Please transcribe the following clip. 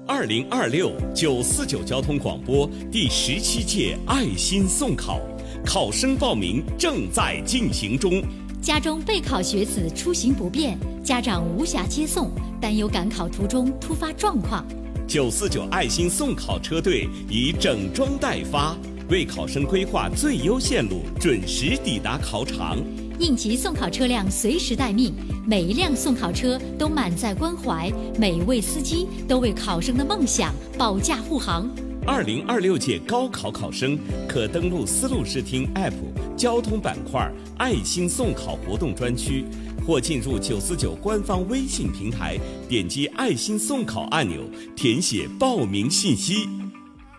2026-949交通广播第17届爱心送考，考生报名正在进行中。 家中备考学子出行不便，家长无暇接送，担忧赶考途中突发状况。 949爱心送考车队已整装待发，为考生规划最优线路，准时抵达考场。 应急送考车辆随时待命，每一辆送考车都满载关怀，每一位司机都为考生的梦想保驾护航。 2026届高考考生可登录丝路视听 App 交通板块爱心送考活动专区，或进入949官方微信平台，点击爱心送考按钮，填写报名信息。